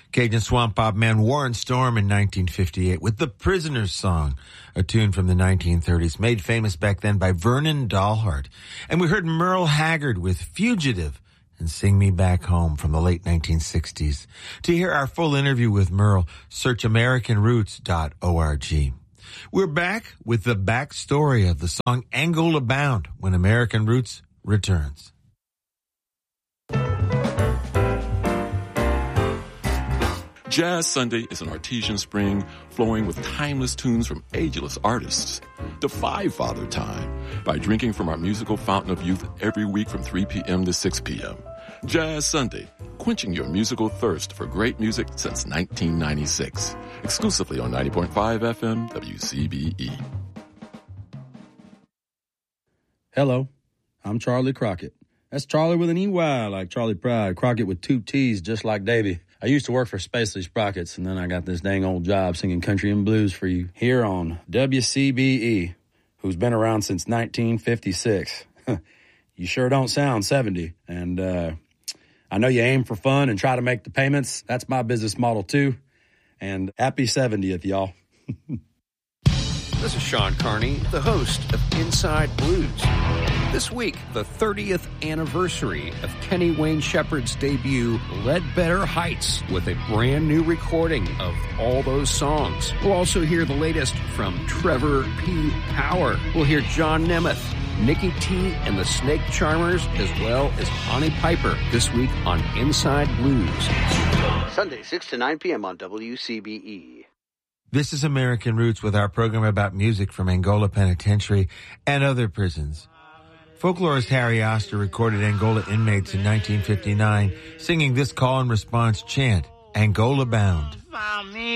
Cajun swamp pop man Warren Storm in 1958 with The Prisoner's Song, a tune from the 1930s, made famous back then by Vernon Dalhart. And we heard Merle Haggard with Fugitive and Sing Me Back Home from the late 1960s. To hear our full interview with Merle, search AmericanRoots.org. We're back with the backstory of the song Angola Bound when American Roots returns. Jazz Sunday is an artesian spring flowing with timeless tunes from ageless artists. Defy Father Time by drinking from our musical fountain of youth every week from 3 p.m. to 6 p.m. Jazz Sunday, quenching your musical thirst for great music since 1996. Exclusively on 90.5 FM WCBE. Hello, I'm Charlie Crockett. That's Charlie with an EY, like Charlie Pride. Crockett with 2 T's, just like Davy. I used to work for Spacely Sprockets, and then I got this dang old job singing country and blues for you here on WCBE, who's been around since 1956. You sure don't sound 70. And I know you aim for fun and try to make the payments. That's my business model, too. And happy 70th, y'all. This is Sean Carney, the host of Inside Blues. This week, the 30th anniversary of Kenny Wayne Shepherd's debut, Ledbetter Heights, with a brand new recording of all those songs. We'll also hear the latest from Trevor P. Power. We'll hear John Nemeth, Nikki T. and the Snake Charmers, as well as Bonnie Piper, this week on Inside Blues. Sunday, 6 to 9 p.m. on WCBE. This is American Roots with our program about music from Angola Penitentiary and other prisons. Folklorist Harry Oster recorded Angola inmates in 1959, singing this call and response chant, Angola Bound.